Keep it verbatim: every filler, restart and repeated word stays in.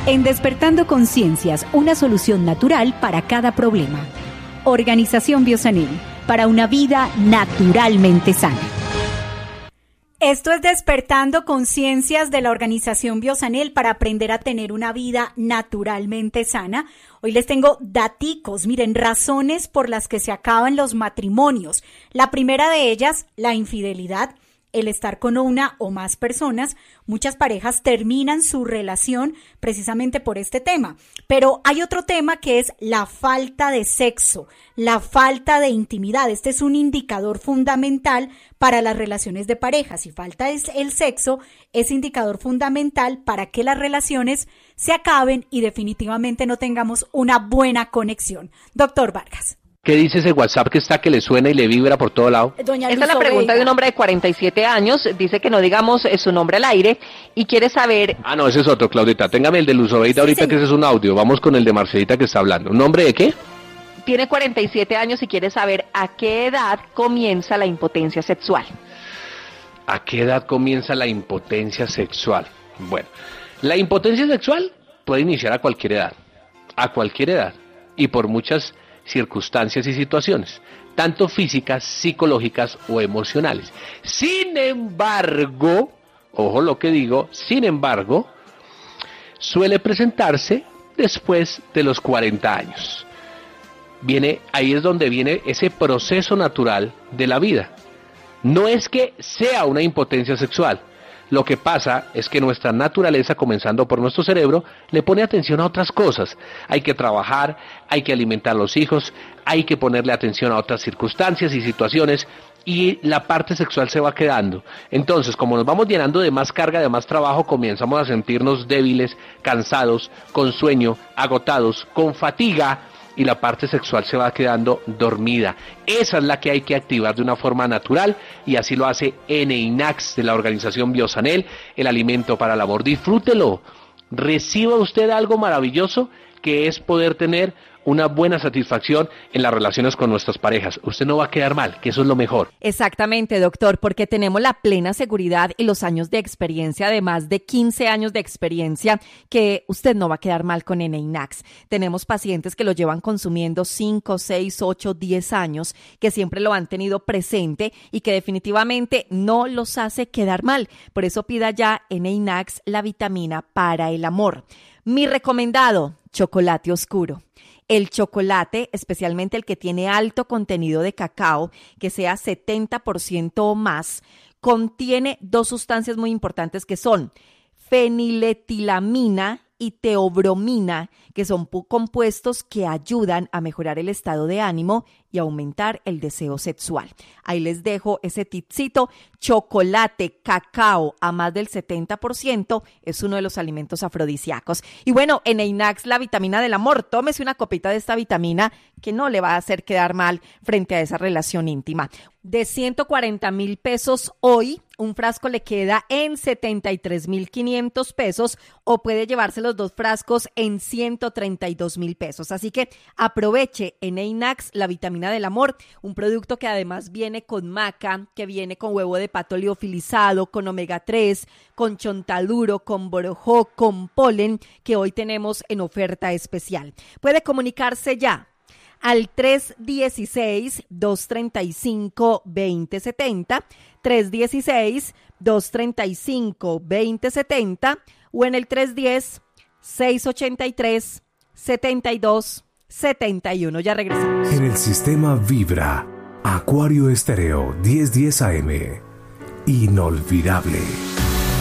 En Despertando Conciencias, una solución natural para cada problema. Organización Biosanil, para una vida naturalmente sana. Esto es Despertando Conciencias de la Organización Biosanil para aprender a tener una vida naturalmente sana. Hoy les tengo daticos, miren, razones por las que se acaban los matrimonios. La primera de ellas, la infidelidad. El estar con una o más personas, muchas parejas terminan su relación precisamente por este tema. Pero hay otro tema que es la falta de sexo, la falta de intimidad. Este es un indicador fundamental para las relaciones de pareja. Si falta el sexo, es indicador fundamental para que las relaciones se acaben y definitivamente no tengamos una buena conexión. Doctor Vargas. ¿Qué dice ese WhatsApp que está que le suena y le vibra por todo lado? Doña Esta es la pregunta de un hombre de cuarenta y siete años. Dice que no digamos su nombre al aire y quiere saber... Ah, no, ese es otro, Claudita. Téngame el de Luz Obeida sí, ahorita, señor. Que ese es un audio. Vamos con el de Marcelita que está hablando. ¿Un nombre de qué? Tiene cuarenta y siete años y quiere saber a qué edad comienza la impotencia sexual. ¿A qué edad comienza la impotencia sexual? Bueno, la impotencia sexual puede iniciar a cualquier edad. A cualquier edad. Y por muchas circunstancias y situaciones, tanto físicas, psicológicas o emocionales. Sin embargo, ojo lo que digo, sin embargo, suele presentarse después de los cuarenta años. Viene, ahí es donde viene ese proceso natural de la vida. No es que sea una impotencia sexual. Lo que pasa es que nuestra naturaleza, comenzando por nuestro cerebro, le pone atención a otras cosas. Hay que trabajar, hay que alimentar a los hijos, hay que ponerle atención a otras circunstancias y situaciones y la parte sexual se va quedando. Entonces, como nos vamos llenando de más carga, de más trabajo, comenzamos a sentirnos débiles, cansados, con sueño, agotados, con fatiga, y la parte sexual se va quedando dormida. Esa es la que hay que activar de una forma natural y así lo hace Eneinax de la Organización Biosanil, el alimento para el amor. Disfrútelo, reciba usted algo maravilloso que es poder tener una buena satisfacción en las relaciones con nuestras parejas. Usted no va a quedar mal, que eso es lo mejor. Exactamente, doctor, porque tenemos la plena seguridad y los años de experiencia, de más de quince años de experiencia, que usted no va a quedar mal con Eneinax. Tenemos pacientes que lo llevan consumiendo cinco, seis, ocho, diez años, que siempre lo han tenido presente y que definitivamente no los hace quedar mal. Por eso pida ya Eneinax, la vitamina para el amor. Mi recomendado, chocolate oscuro. El chocolate, especialmente el que tiene alto contenido de cacao, que sea setenta por ciento o más, contiene dos sustancias muy importantes que son feniletilamina y teobromina, que son compuestos que ayudan a mejorar el estado de ánimo y aumentar el deseo sexual. Ahí les dejo ese tipcito. Chocolate, cacao a más del setenta por ciento es uno de los alimentos afrodisíacos. Y bueno, Eneinax, la vitamina del amor, tómese una copita de esta vitamina que no le va a hacer quedar mal frente a esa relación íntima. De ciento cuarenta mil pesos hoy, un frasco le queda en setenta y tres mil quinientos pesos o puede llevarse los dos frascos en ciento treinta y dos mil pesos. Así que aproveche Eneinax, la vitamina del amor, un producto que además viene con maca, que viene con huevo de pato liofilizado, con omega tres, con chontaduro, con borojó, con polen, que hoy tenemos en oferta especial. Puede comunicarse ya al tres uno seis, dos tres cinco, dos cero siete cero, tres uno seis, dos tres cinco, dos cero siete cero o en el tres uno cero, seis ocho tres, siete dos siete uno. Ya regresamos. En el sistema Vibra, Acuario Estéreo diez diez A M. Inolvidable.